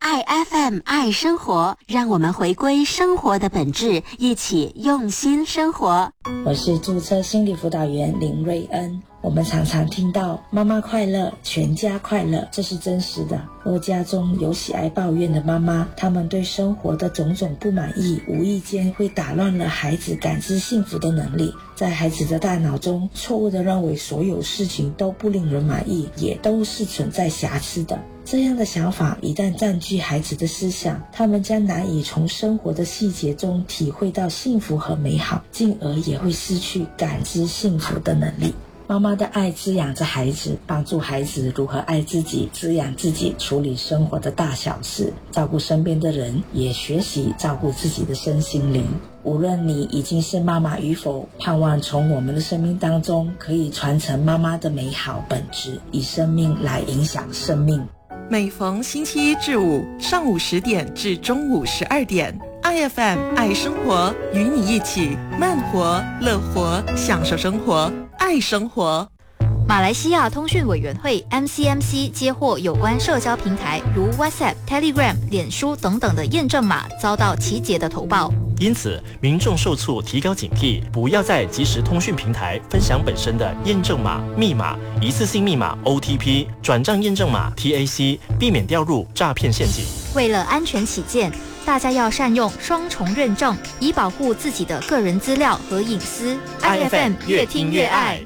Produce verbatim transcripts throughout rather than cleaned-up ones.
爱 F M 爱生活，让我们回归生活的本质，一起用心生活。 我是注册心理辅导员林瑞恩。我们常常听到妈妈快乐，全家快乐，这是真实的。若家中有喜爱抱怨的妈妈，她们对生活的种种不满意，无意间会打乱了孩子感知幸福的能力。在孩子的大脑中，错误地认为所有事情都不令人满意，也都是存在瑕疵的。这样的想法一旦占据孩子的思想，他们将难以从生活的细节中体会到幸福和美好，进而也会失去感知幸福的能力。妈妈的爱滋养着孩子，帮助孩子如何爱自己，滋养自己，处理生活的大小事，照顾身边的人，也学习照顾自己的身心灵。无论你已经是妈妈与否，盼望从我们的生命当中可以传承妈妈的美好本质，以生命来影响生命。 每逢星期一至五上午十点至中午十二点，I F M 爱生活，与你一起慢活、乐活，享受生活，爱生活。 马来西亚通讯委员会 M C M C 接获有关社交平台如 WhatsApp、Telegram、脸书等等的验证码遭到奇杰的投报， 因此民众受促提高警惕，不要在即时通讯平台分享本身的验证码、密码、一次性密码 O T P、转账验证码 T A C， 避免掉入诈骗陷阱。 为了安全起见，大家要善用双重认证，以保护自己的个人资料和隐私。 I F M 越听越爱，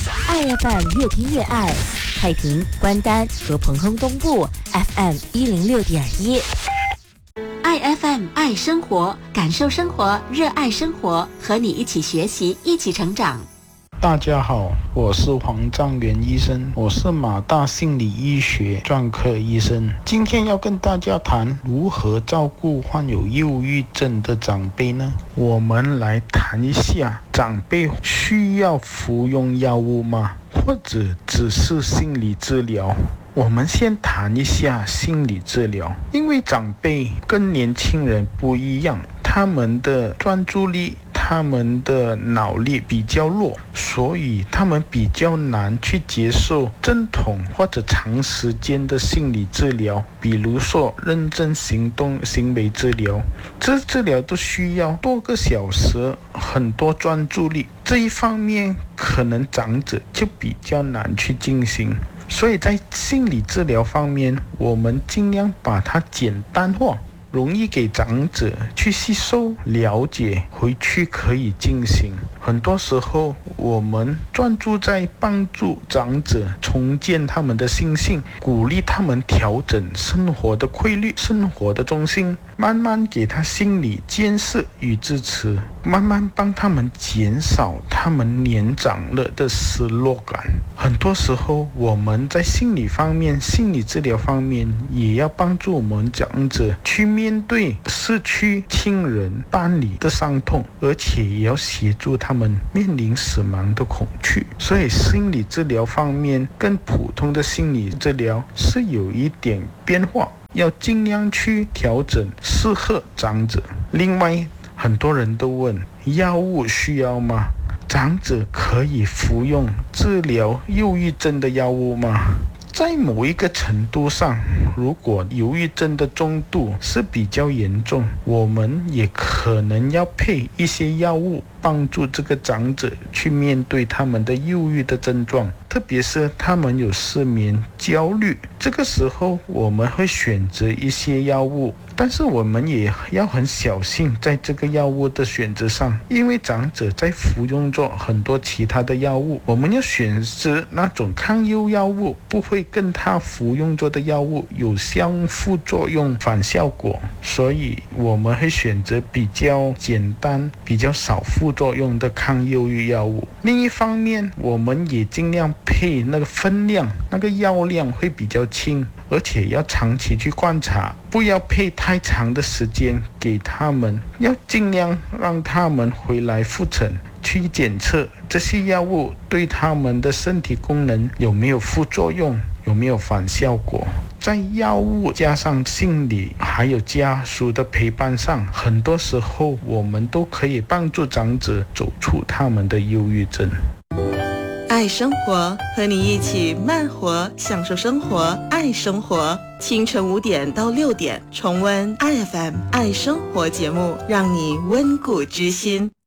I F M 越听越爱，太平、关丹和彭亨东部 F M 一零六点一。 爱 F M 爱生活，感受生活，热爱生活，和你一起学习，一起成长。 大家好，我是黄章元医生，我是马大心理医学专科医生。今天要跟大家谈如何照顾患有忧郁症的长辈呢？我们来谈一下，长辈需要服用药物吗？或者只是心理治疗？我们先谈一下心理治疗，因为长辈跟年轻人不一样，他们的专注力、他们的脑力比较弱，所以他们比较难去接受正统或者长时间的心理治疗，比如说认真行动行为治疗，这治疗都需要多个小时，很多专注力，这一方面可能长者就比较难去进行。所以在心理治疗方面，我们尽量把它简单化，容易给长者去吸收了解，回去可以进行。很多时候我们专注在帮助长者重建他们的心性，鼓励他们调整生活的规律、生活的中心，慢慢给他心理建设与支持，慢慢帮他们减少他们年长了的失落感。很多时候我们在心理方面、心理治疗方面也要帮助我们长者去面对失去亲人、伴侣的伤痛，而且也要协助他们面临死亡的恐惧。所以心理治疗方面跟普通的心理治疗是有一点变化，要尽量去调整适合长者。另外，很多人都问，药物需要吗？长者可以服用治疗忧郁症的药物吗？在某一个程度上，如果忧郁症的重度是比较严重，我们也可能要配一些药物，帮助这个长者去面对他们的忧郁的症状，特别是他们有失眠、焦虑，这个时候我们会选择一些药物，但是我们也要很小心在这个药物的选择上，因为长者在服用着很多其他的药物，我们要选择那种抗忧药物，不会跟他服用着的药物有相互作用、反效果，所以我们会选择比较简单、比较少副作用的抗忧郁药物。另一方面，我们也尽量配那个分量，那个药量会比较轻，而且要长期去观察，不要配太长的时间给他们，要尽量让他们回来复诊，去检测这些药物对他们的身体功能有没有副作用，有没有反效果。在药物加上心理还有家属的陪伴上，很多时候我们都可以帮助长者走出他们的忧郁症。 I 爱生活，和你一起慢活，享受生活，爱生活。清晨五点到六点，重温 I F M 爱生活节目，让你温故知新。